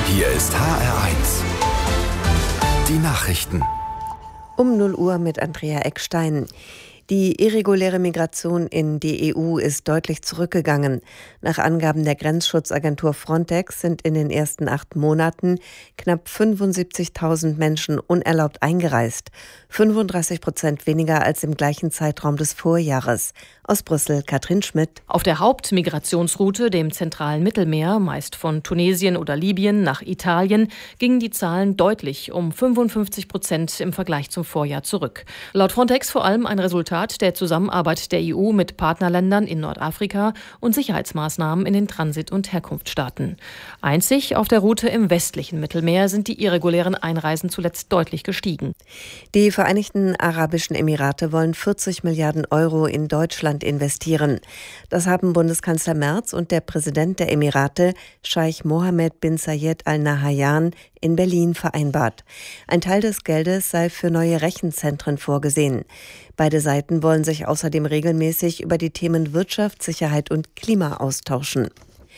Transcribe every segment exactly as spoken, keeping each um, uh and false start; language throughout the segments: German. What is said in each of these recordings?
Hier ist H R eins. Die Nachrichten. Um null Uhr mit Andrea Eckstein. Die irreguläre Migration in die E U ist deutlich zurückgegangen. Nach Angaben der Grenzschutzagentur Frontex sind in den ersten acht Monaten knapp fünfundsiebzigtausend Menschen unerlaubt eingereist. fünfunddreißig Prozent weniger als im gleichen Zeitraum des Vorjahres. Aus Brüssel, Katrin Schmidt. Auf der Hauptmigrationsroute, dem zentralen Mittelmeer, meist von Tunesien oder Libyen nach Italien, gingen die Zahlen deutlich um fünfundfünfzig Prozent im Vergleich zum Vorjahr zurück. Laut Frontex vor allem ein Resultat der Zusammenarbeit der E U mit Partnerländern in Nordafrika und Sicherheitsmaßnahmen in den Transit- und Herkunftsstaaten. Einzig auf der Route im westlichen Mittelmeer sind die irregulären Einreisen zuletzt deutlich gestiegen. Die Vereinigten Arabischen Emirate wollen vierzig Milliarden Euro in Deutschland investieren. Das haben Bundeskanzler Merz und der Präsident der Emirate, Scheich Mohammed bin Zayed Al Nahyan, in Berlin vereinbart. Ein Teil des Geldes sei für neue Rechenzentren vorgesehen. Beide Seiten wollen sich außerdem regelmäßig über die Themen Wirtschaft, Sicherheit und Klima austauschen.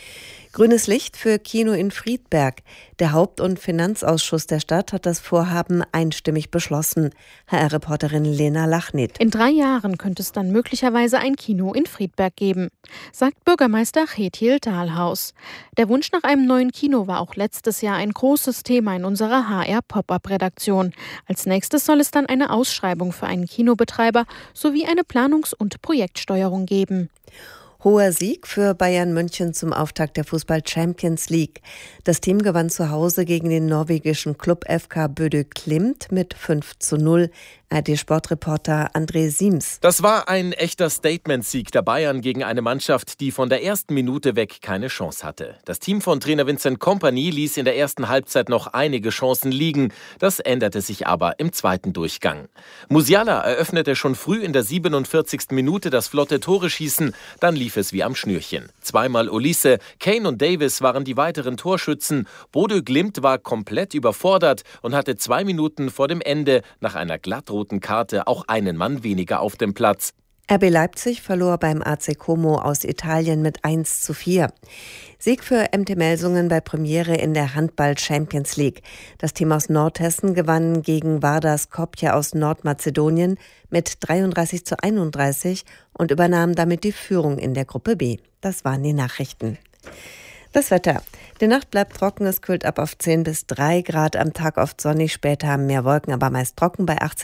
Grünes Licht für Kino in Friedberg. Der Haupt- und Finanzausschuss der Stadt hat das Vorhaben einstimmig beschlossen. H R-Reporterin Lena Lachnit. In drei Jahren könnte es dann möglicherweise ein Kino in Friedberg geben, sagt Bürgermeister Chethiel Dahlhaus. Der Wunsch nach einem neuen Kino war auch letztes Jahr ein großes Thema in unserer H R-Pop-Up-Redaktion. Als nächstes soll es dann eine Ausschreibung für einen Kinobetreiber sowie eine Planungs- und Projektsteuerung geben. Hoher Sieg für Bayern München zum Auftakt der Fußball-Champions League. Das Team gewann zu Hause gegen den norwegischen Klub F K Bodø Glimt mit fünf zu null. R D-Sportreporter André Siems. Das war ein echter Statement-Sieg der Bayern gegen eine Mannschaft, die von der ersten Minute weg keine Chance hatte. Das Team von Trainer Vincent Kompany ließ in der ersten Halbzeit noch einige Chancen liegen. Das änderte sich aber im zweiten Durchgang. Musiala eröffnete schon früh in der siebenundvierzigsten Minute das flotte Tore-Schießen. Dann lief es wie am Schnürchen. Zweimal Olise, Kane und Davis waren die weiteren Torschützen. Bodø Glimt war komplett überfordert und hatte zwei Minuten vor dem Ende nach einer glattroten Karte auch einen Mann weniger auf dem Platz. R B Leipzig verlor beim A C Como aus Italien mit eins zu vier. Sieg für M T Melsungen bei Premiere in der Handball-Champions League. Das Team aus Nordhessen gewann gegen Vardar Skopje aus Nordmazedonien mit dreiunddreißig zu einunddreißig und übernahm damit die Führung in der Gruppe B. Das waren die Nachrichten. Das Wetter. Die Nacht bleibt trocken, es kühlt ab auf zehn bis drei Grad, am Tag oft sonnig, später mehr Wolken, aber meist trocken bei achtzehn